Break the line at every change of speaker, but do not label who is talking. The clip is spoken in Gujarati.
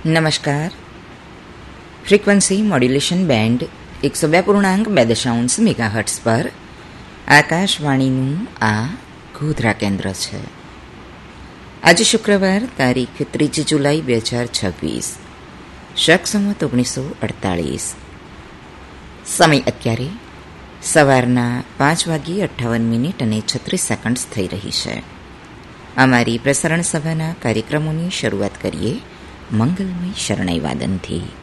નમસ્કાર. ફ્રીક્વન્સી મોડ્યુલેશન બેન્ડ 102.2 મેગાહર્ટ્ઝ પર આકાશવાણીનું આ ગોધરા કેન્દ્ર છે. આજે શુક્રવાર તારીખ 3 જુલાઈ 2026, શક સંવત 1948. સમય અત્યારે સવારના 5:58 થઈ રહી છે. અમારી પ્રસારણ સભાના કાર્યક્રમોની શરૂઆત કરીએ મંગલમય શરણાઈ વાદનથી.